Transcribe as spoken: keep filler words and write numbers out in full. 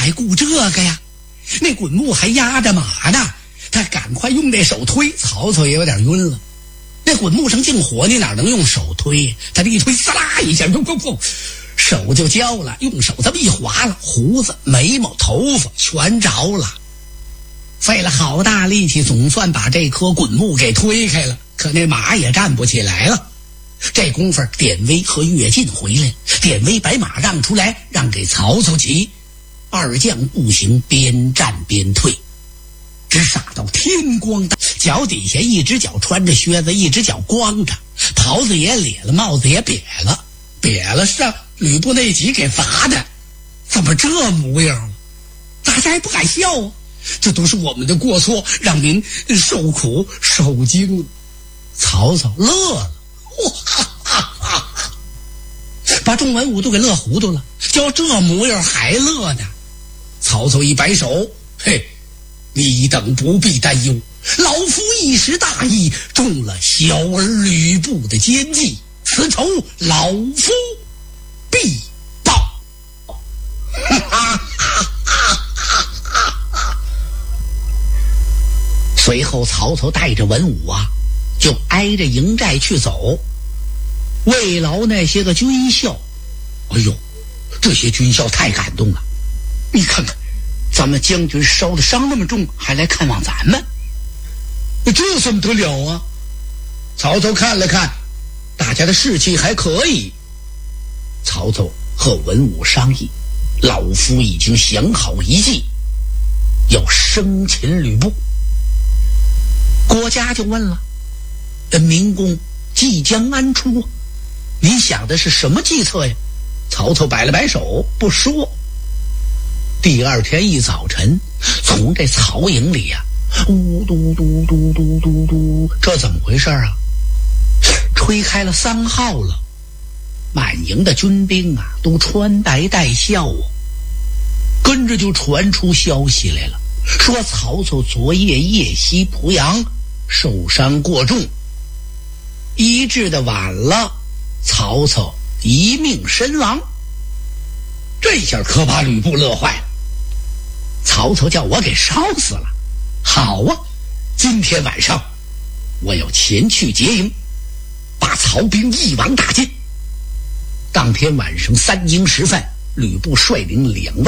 还顾这个呀？那滚木还压着马呢，他赶快用那手推，曹操也有点晕了。那滚木上净火，你哪能用手推？他这一推，呲啦一下，砰砰砰，手就焦了，用手这么一划了，胡子、眉毛、头发全着了。费了好大力气，总算把这棵滚木给推开了，可那马也站不起来了。这功夫，典韦和乐进回来，典韦把马让出来，让给曹操骑。二将步行，边战边退，直杀到天光大。脚底下一只脚穿着靴子，一只脚光着，袍子也咧了，帽子也瘪了，瘪了是让吕布那集给罚的。怎么这模样了？大家还不敢笑啊？这都是我们的过错，让您受苦受惊了。曹操乐了，哇哈哈哈，把众文武都给乐糊涂了，叫这模样还乐呢。曹操一摆手，嘿，你等不必担忧，老夫一时大意，中了小儿吕布的奸计，此仇老夫必报。哈哈哈哈哈！随后曹操带着文武啊，就挨着营寨去走，慰劳那些个军校。哎呦，这些军校太感动了，你看看咱们将军烧的伤那么重，还来看望咱们，这怎么得了啊？曹操看了看大家的士气还可以，曹操和文武商议，老夫已经想好一计，要生擒吕布。郭嘉就问了，明公即将安出，您想的是什么计策呀？曹操摆了摆手不说。第二天一早晨，从这曹营里呀、啊，呜嘟嘟嘟嘟嘟嘟，这怎么回事啊？吹开了三号了，满营的军兵啊都穿戴戴孝啊。跟着就传出消息来了，说曹操昨夜夜袭濮阳，受伤过重，医治的晚了，曹操一命身亡。这下可把吕布乐坏了，曹操叫我给烧死了。好啊，今天晚上我要前去劫营，把曹兵一网打尽。当天晚上三更时分，吕布率领两万